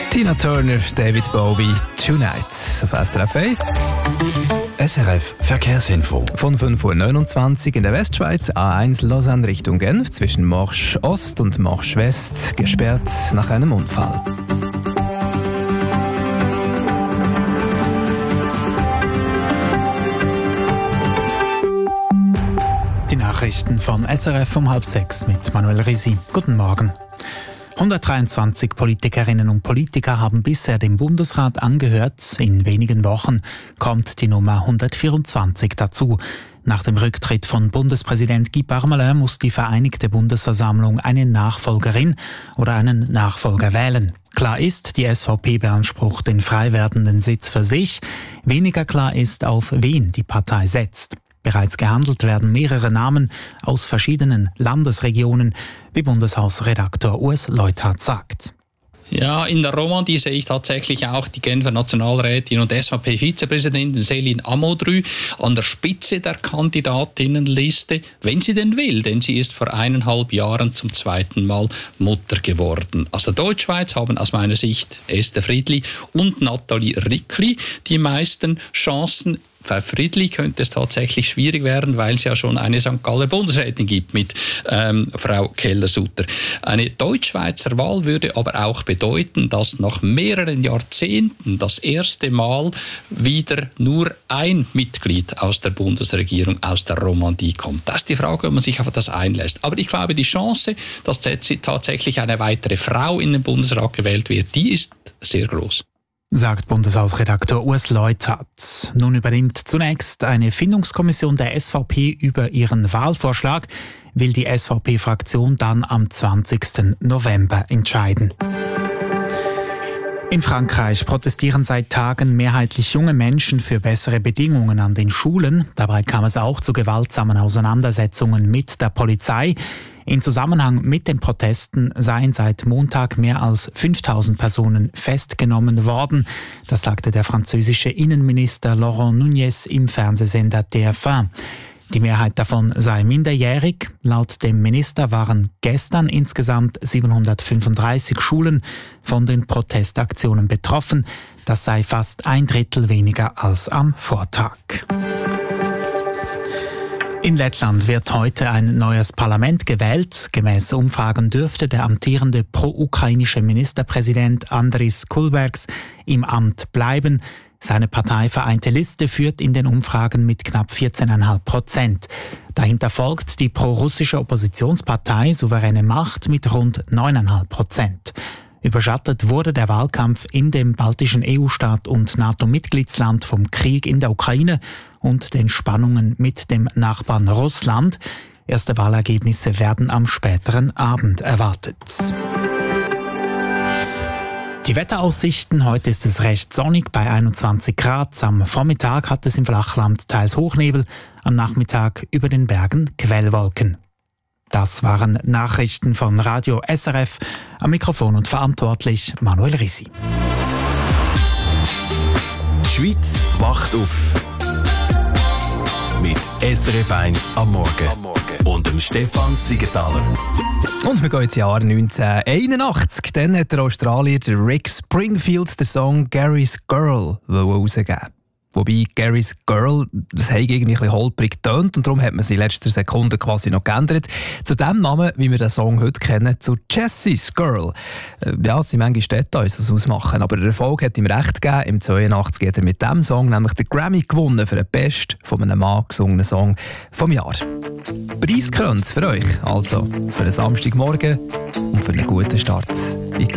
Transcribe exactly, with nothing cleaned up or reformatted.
Tina Turner, David Bowie, Tonight auf S R F eins. S R F Verkehrsinfo. Von fünf Uhr neunundzwanzig in der Westschweiz, A eins Lausanne Richtung Genf, zwischen Morsch Ost und Morsch West, gesperrt nach einem Unfall. Die Nachrichten von S R F um halb sechs mit Manuel Risi. Guten Morgen. hundertdreiundzwanzig Politikerinnen und Politiker haben bisher dem Bundesrat angehört. In wenigen Wochen kommt die Nummer hundertvierundzwanzig dazu. Nach dem Rücktritt von Bundespräsident Guy Parmelin muss die Vereinigte Bundesversammlung eine Nachfolgerin oder einen Nachfolger wählen. Klar ist, die S V P beansprucht den frei werdenden Sitz für sich. Weniger klar ist, auf wen die Partei setzt. Bereits gehandelt werden mehrere Namen aus verschiedenen Landesregionen, wie Bundeshausredaktor Urs Leuthard sagt. Ja, in der Romandie sehe ich tatsächlich auch die Genfer Nationalrätin und S V P-Vizepräsidentin Céline Amodry an der Spitze der Kandidatinnenliste, wenn sie denn will, denn sie ist vor eineinhalb Jahren zum zweiten Mal Mutter geworden. Aus der Deutschschweiz haben aus meiner Sicht Esther Friedli und Nathalie Rickli die meisten Chancen. Für Friedli könnte es tatsächlich schwierig werden, weil es ja schon eine Sankt Galler Bundesrätin gibt mit ähm, Frau Keller-Sutter. Eine Deutschschweizer Wahl würde aber auch bedeuten, dass nach mehreren Jahrzehnten das erste Mal wieder nur ein Mitglied aus der Bundesregierung aus der Romandie kommt. Das ist die Frage, ob man sich auf das einlässt. Aber ich glaube, die Chance, dass tatsächlich eine weitere Frau in den Bundesrat gewählt wird, die ist sehr groß. Sagt Bundeshausredaktor Urs Leuthard. Nun übernimmt zunächst eine Findungskommission der S V P über ihren Wahlvorschlag, will die S V P-Fraktion dann am zwanzigsten November entscheiden. In Frankreich protestieren seit Tagen mehrheitlich junge Menschen für bessere Bedingungen an den Schulen. Dabei kam es auch zu gewaltsamen Auseinandersetzungen mit der Polizei. In Zusammenhang mit den Protesten seien seit Montag mehr als fünftausend Personen festgenommen worden. Das sagte der französische Innenminister Laurent Nunez im Fernsehsender T F eins. Die Mehrheit davon sei minderjährig. Laut dem Minister waren gestern insgesamt siebenhundertfünfunddreißig Schulen von den Protestaktionen betroffen. Das sei fast ein Drittel weniger als am Vortag. In Lettland wird heute ein neues Parlament gewählt. Gemäß Umfragen dürfte der amtierende pro-ukrainische Ministerpräsident Andris Kulbergs im Amt bleiben. Seine Partei Vereinte Liste führt in den Umfragen mit knapp vierzehn Komma fünf Prozent. Dahinter folgt die pro-russische Oppositionspartei Souveräne Macht mit rund neun Komma fünf Prozent. Überschattet wurde der Wahlkampf in dem baltischen E U-Staat und NATO-Mitgliedsland vom Krieg in der Ukraine und den Spannungen mit dem Nachbarn Russland. Erste Wahlergebnisse werden am späteren Abend erwartet. Die Wetteraussichten: Heute ist es recht sonnig bei einundzwanzig Grad. Am Vormittag hat es im Flachland teils Hochnebel, am Nachmittag über den Bergen Quellwolken. Das waren Nachrichten von Radio S R F. Am Mikrofon und verantwortlich Manuel Risi. Die Schweiz wacht auf. Mit S R F eins am Morgen. Und dem Stefan Siegenthaler. Und wir gehen ins Jahr neunzehnhunderteinundachtzig. Dann hat der Australier Rick Springfield den Song «Gary's Girl» herausgegeben. Wobei Gary's Girl, das hat irgendwie ein bisschen holprig getönt und darum hat man sie in letzter Sekunde quasi noch geändert. Zu dem Namen, wie wir den Song heute kennen, zu Jessie's Girl. Ja, es sind manchmal Details, das ausmachen, aber der Erfolg hat ihm recht gegeben. Im zweiundachtzig hat er mit diesem Song nämlich den Grammy gewonnen für den besten von einem Mann gesungenen Song vom Jahr. Preiskrönz für euch, also für einen Samstagmorgen und für einen guten Start in die